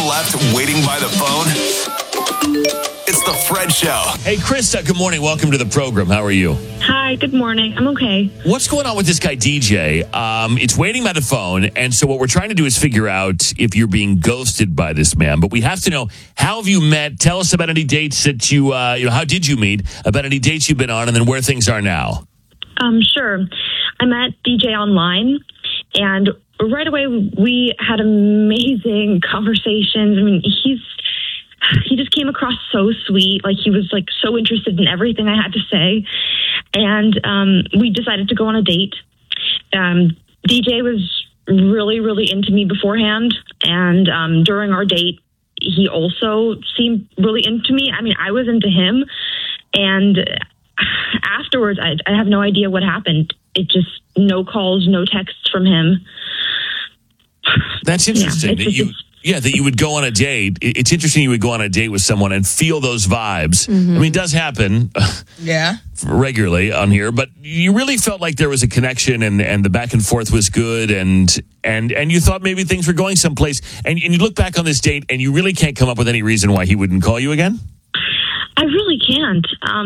left waiting by the phone? It's the Fred Show. Hey, Krista, good morning. Welcome to the program. How are you? Hi, good morning. I'm okay. What's going on with this guy, DJ? It's waiting by the phone, and so what we're trying to do is figure out if you're being ghosted by this man. But we have to know, how have you met? Tell us about any dates that you how did you meet? About any dates you've been on, and then where things are now. Sure. I met DJ online, and right away we had amazing conversations. I mean, he just came across so sweet. Like, he was like so interested in everything I had to say. And we decided to go on a date. DJ was really, really into me beforehand. And during our date, he also seemed really into me. I mean, I was into him. And afterwards, I have no idea what happened. It just, no calls, no texts from him. That's interesting. That you would go on a date. It's interesting you would go on a date with someone and feel those vibes. Mm-hmm. I mean, it does happen regularly on here, but you really felt like there was a connection and the back and forth was good and you thought maybe things were going someplace. And you look back on this date and you really can't come up with any reason why he wouldn't call you again? I really can't.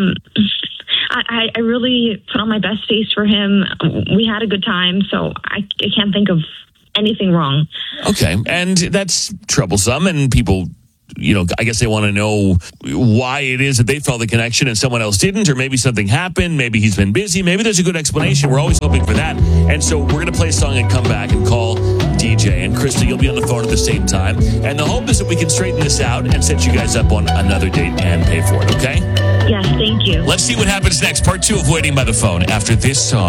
I really put on my best face for him. We had a good time, so I can't think of anything wrong. Okay, and that's troublesome, and people, I guess they want to know why it is that they felt the connection and someone else didn't, or maybe something happened, maybe he's been busy, maybe there's a good explanation. We're always hoping for that. And so we're going to play a song and come back and call DJ. And Krista, you'll be on the phone at the same time. And the hope is that we can straighten this out and set you guys up on another date and pay for it, okay? Yes, thank you. Let's see what happens next. Part 2 of Waiting by the Phone after this song.